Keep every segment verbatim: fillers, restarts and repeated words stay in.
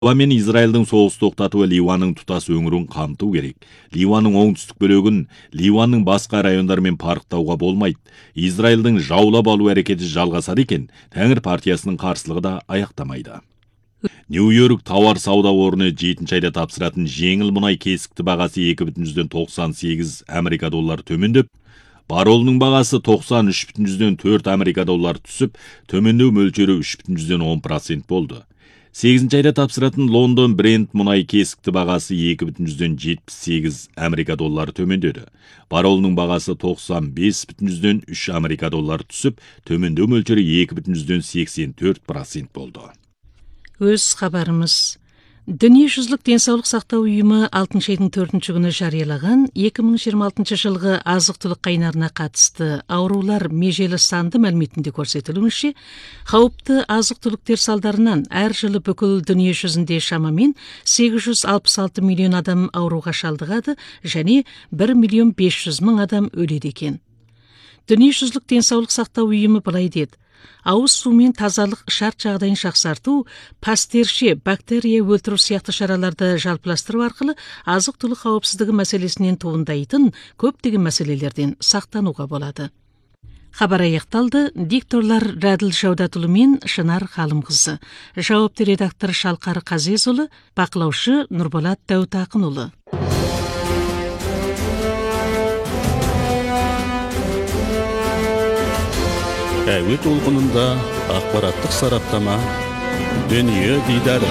мен Израилдың соғыс тоқтатуы Ливанның тұтас өңірін қамту керек. Ливанның оңтүстік бөлігін Ливанның басқа райондарымен парықтауға болмайды. Израилдың жаулап алу әрекеті жалғасады екен, Тәңір партиясының қарсылығы да аяқтамайды. Нью-Йорк тауар сауда орны жетінші айда тапсыратын жеңіл мұнай кесікті бағасы екі бүтін жүзден тоқсан сегіз Америка доллары төмендеп, баррелінің бағасы тоқсан үш бүтін жүзден төрт Америка доллары түсіп, төмендеу мөлшері үш бүтін жүзден он процент болды. сегізінші айда тапсыратын Лондон Брент мұнай кесікті бағасы екі бүтін жүзден жетпіс сегіз Америка доллары төмендеді. Баррелінің бағасы тоқсан бес бүтін жүзден үш Америка доллары түсіп, төмендеу мөлшері екі бүтін жүзден сексен төрт процент болды. Өз хабарымыз. Дүниежүзілік денсаулық сақтау ұйымы алтыншы айдың төртінші күні жариялаған екі мың жиырма алтыншы жылғы азық-түлік қайнарына қатысты аурулар межелі санды мәліметінде көрсетілуінше, қауіпті азық-түліктер салдарынан әр жылы бүкіл дүние жүзінде шамамен сегіз жүз алпыс алты миллион адам ауруға шалдығады және бір миллион бес жүз мың адам өледі екен. Дүниежүзілік денсаулық сақтау ұйымы былай деді: ауыз су мен тазалық шарт жағдайын жақсарту, пастерше бактерия өлтіру сияқты шараларды жалпыластыру арқылы азық-түлік қауіпсіздігі мәселесінен туындайтын көптеген мәселелерден сақтануға болады. Хабар аяқталды. Дикторлар Радыл Жаудатұлы мен Шынар Халымқызы, жауапты редактор Шалқар Қазезұлы, бақылаушы Нұрболат Дәутақынұлы. Әуе толқынында ақпараттық сараптама, дүние дидары.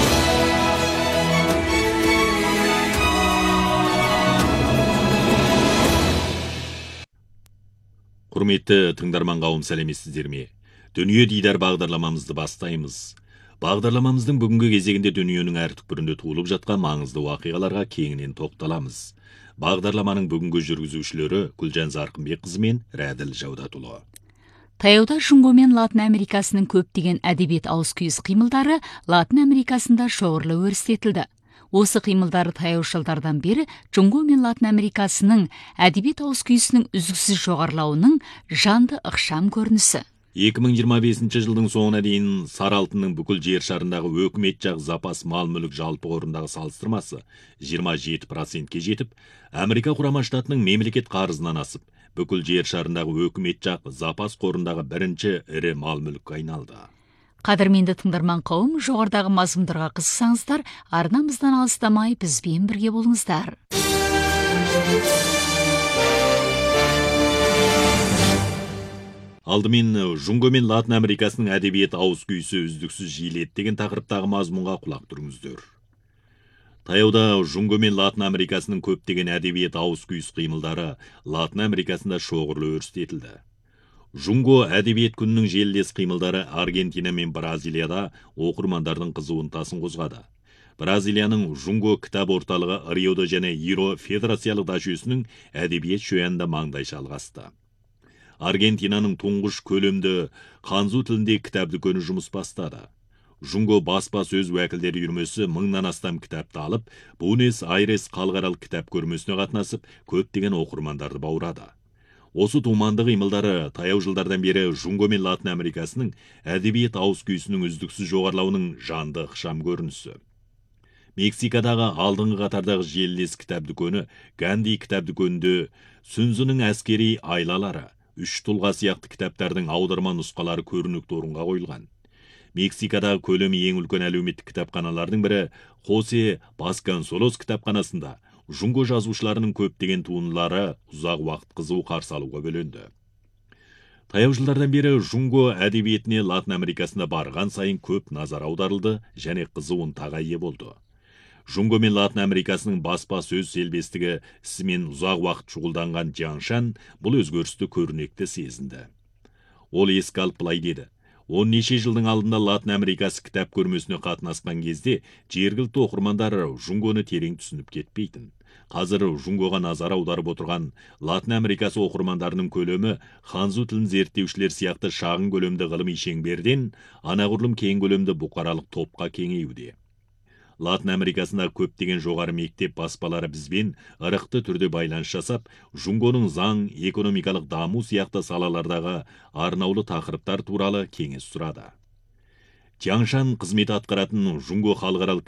Құрметті тыңдарман қауым, сәлеметсіздер ме? Дүние дидар бағдарламамызды бастаймыз. Бағдарламамыздың бүгінгі кезегінде дүниенің әр түкпірінде туылып жатқан маңызды уақиғаларға кеңінен тоқталамыз. Бағдарламаның бүгінгі жүргізушілері Гүлжан Зарқынбекқызы мен Радыл Жаудатұлы. Таяуда Жұңго мен Латын Америкасының көптеген әдебиет ауыз-күйіс қимылдары Латын Америкасында шоғырлы өрістетілді. Осы қимылдары таяу жылдардан бері Жұңго мен Латын Америкасының әдебиет ауыз-күйісінің үздіксіз жоғарылауының жанды ықшам көрінісі. екі мың жиырма бесінші жылдың соңына дейін сары алтынның бүкіл жер шарындағы өкімет жақ запас мал-мүлік жалпы қорындағы салыстырмасы жиырма жеті процентке жетіп, Америка құрама штатының мемлекет қарызынан асып, бүкіл жер шарындағы өкімет жақ запас қорындағы бірінші ірі мал-мүлікке айналды. Қадірменді тыңдарман қауым, жоғарыдағы мазмұндарға қызықсаңыздар, арнамыздан алыстамай бізбен бірге болыңыздар. Алдымен Жұңго мен Латын Америкасының әдебиет ауыз-күйісі үздіксіз жиіледі деген тақырыптағы мазмұнға құлақ тұрыңыздар. Таяуда Жұңго мен Латын Америкасының көптеген әдебиет ауыз-күйіс қимылдары Латын Америкасында шоғырлы өрістетілді. Жұңго әдебиет күнінің желілес қимылдары Аргентина мен Бразилияда оқырмандардың қызуын-тасын қозғады. Бразилияның Жұңго кітап орталығы Рио-де Жанейро федерациялық дашөсінің әдебиет шөянда маңдай шалғасты. Аргентинаның тұңғыш көлемді қанзу тілінде кітап дүкені жұмыс бастады. Жұңго баспа сөз уәкілдері үйірмесі мыңнан астам кітапты алып, Буэнос Айрес халықаралық кітап көрмесіне қатынасып, көптеген оқырмандарды баурады. Осы туманды қимылдары таяу жылдардан бері Жұңго мен Латын Америкасының әдебиет ауыз-күйісінің үздіксіз жоғарылауының жанды ықшам көрінісі. Мексикадағы алдыңғы қатардағы желілес кітап дүкені Ганди кітап дүкенінде Сүнзінің әскери айлалары, үш тұлға сияқты кітаптардың аударма нұсқалары көрінікті орынға қойылған. Мексикадағы көлемі ең үлкен әлеуметтік кітапханалардың бірі Хосе Басконсолос кітапханасында Жұңго жазушыларының көптеген туындылары ұзақ уақыт қызу қарсы алуға бөленді. Таяу жылдардан бері Жұңго әдебиетіне Латын Америкасында барған сайын көп назар аударылды және қызуын тағайы болды. Жұңго мен Латын Америкасының баспа сөз селбестігі ісімен ұзақ уақыт шұғылданған Жаншан бұл өзгерісті көрнекті сезінді. Ол еске алып былай деді: он неше жылдың алдында Латын Америкасы кітап көрмесіне қатынасқан кезде жергілікті оқырмандар Жұңгоны терең түсініп кетпейтін. Қазір Жұңгоға назар аударып отырған Латын Америкасы оқырмандарының көлемі ханзу тілін зерттеушілер сияқты шағын көлемді ғылыми шеңберден анағұрлым кең көлемді бұқаралық топқа кеңеюде. Латын Америкасында көптеген жоғары мектеп баспалары бізбен ырықты түрде байланыс жасап, Жұңгоның заң, экономикалық даму сияқты салалардағы арнаулы тақырыптар туралы кеңес сұрады. Тяншан қызмет атқаратын Жунго халықаралық